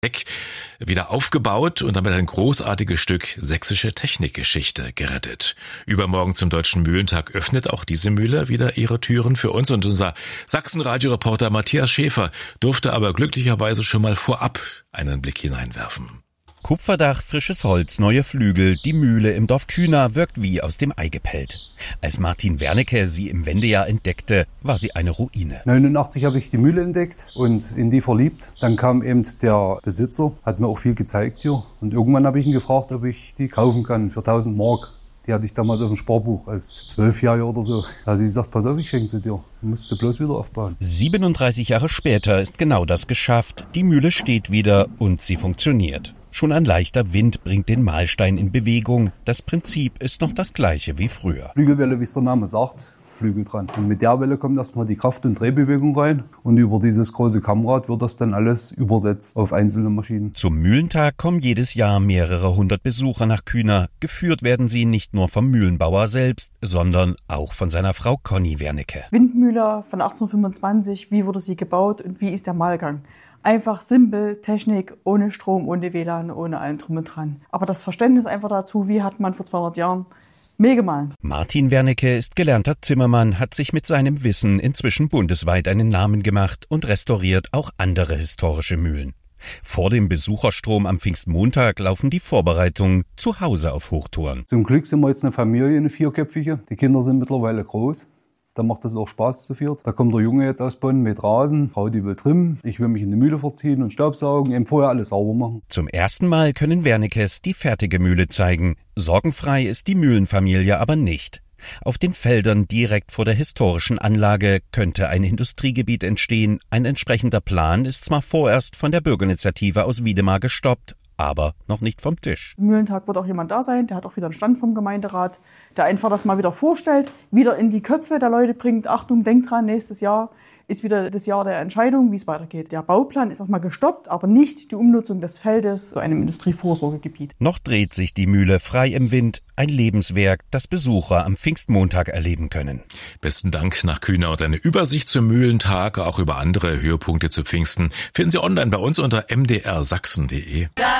wieder aufgebaut und damit ein großartiges Stück sächsische Technikgeschichte gerettet. Übermorgen zum Deutschen Mühlentag öffnet auch diese Mühle wieder ihre Türen für uns und unser Sachsen-Radio-Reporter Matthias Schäfer durfte aber glücklicherweise schon mal vorab einen Blick hineinwerfen. Kupferdach, frisches Holz, neue Flügel, die Mühle im Dorf Kühna wirkt wie aus dem Ei gepellt. Als Martin Wernicke sie im Wendejahr entdeckte, war sie eine Ruine. 89 habe ich die Mühle entdeckt und in die verliebt. Dann kam eben der Besitzer, hat mir auch viel gezeigt hier. Und irgendwann habe ich ihn gefragt, ob ich die kaufen kann für 1000 Mark. Die hatte ich damals auf dem Sparbuch als 12-Jähriger oder so. Da hat sie gesagt, pass auf, ich schenke sie dir. Du musst sie bloß wieder aufbauen. 37 Jahre später ist genau das geschafft. Die Mühle steht wieder und sie funktioniert. Schon ein leichter Wind bringt den Mahlstein in Bewegung. Das Prinzip ist noch das gleiche wie früher. Flügelwelle, wie es der Name sagt, Flügel dran. Und mit der Welle kommt erstmal die Kraft- und Drehbewegung rein. Und über dieses große Kammrad wird das dann alles übersetzt auf einzelne Maschinen. Zum Mühlentag kommen jedes Jahr mehrere hundert Besucher nach Kühna. Geführt werden sie nicht nur vom Mühlenbauer selbst, sondern auch von seiner Frau Conny Wernicke. Windmühle von 1825, wie wurde sie gebaut und wie ist der Mahlgang? Einfach simpel, Technik, ohne Strom, ohne WLAN, ohne allem drum und dran. Aber das Verständnis einfach dazu, wie hat man vor 200 Jahren Mehl gemahlen. Martin Wernicke ist gelernter Zimmermann, hat sich mit seinem Wissen inzwischen bundesweit einen Namen gemacht und restauriert auch andere historische Mühlen. Vor dem Besucherstrom am Pfingstmontag laufen die Vorbereitungen zu Hause auf Hochtouren. Zum Glück sind wir jetzt eine Familie, eine vierköpfige. Die Kinder sind mittlerweile groß. Da macht es auch Spaß zu viert. Da kommt der Junge jetzt aus Bonn mit Rasen, Frau die will trimmen, ich will mich in die Mühle verziehen und Staubsaugen, eben vorher alles sauber machen. Zum ersten Mal können Wernickes die fertige Mühle zeigen. Sorgenfrei ist die Mühlenfamilie aber nicht. Auf den Feldern direkt vor der historischen Anlage könnte ein Industriegebiet entstehen. Ein entsprechender Plan ist zwar vorerst von der Bürgerinitiative aus Wiedemar gestoppt, aber noch nicht vom Tisch. Am Mühlentag wird auch jemand da sein, der hat auch wieder einen Stand vom Gemeinderat, der einfach das mal wieder vorstellt, wieder in die Köpfe der Leute bringt. Achtung, denkt dran, nächstes Jahr ist wieder das Jahr der Entscheidung, wie es weitergeht. Der Bauplan ist erstmal gestoppt, aber nicht die Umnutzung des Feldes zu einem Industrievorsorgegebiet. Noch dreht sich die Mühle frei im Wind, ein Lebenswerk, das Besucher am Pfingstmontag erleben können. Besten Dank nach Kühna und eine Übersicht zum Mühlentag, auch über andere Höhepunkte zu Pfingsten, finden Sie online bei uns unter mdrsachsen.de.